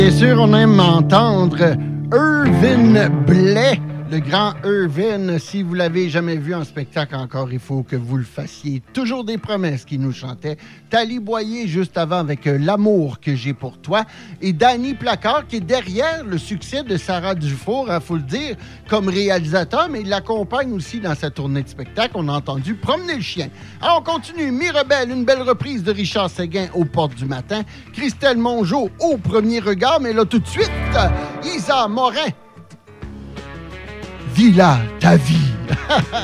Bien sûr, on aime entendre Irvin Blais, le grand Irvin. Si vous l'avez jamais vu en spectacle encore, il faut que vous le fassiez. Toujours des promesses qu'il nous chantait. Tali Boyer, juste avant, avec L'amour que j'ai pour toi. Et Danny Placard, qui est derrière le succès de Sarah Dufour, il faut le dire, comme réalisateur, mais il l'accompagne aussi dans sa tournée de spectacle. On a entendu Promener le chien. Alors, on continue. Mirabelle, une belle reprise de Richard Séguin aux portes du matin. Christelle Mongeau, Au premier regard. Mais là, tout de suite, Isa Morin. Vis-la, ta vie.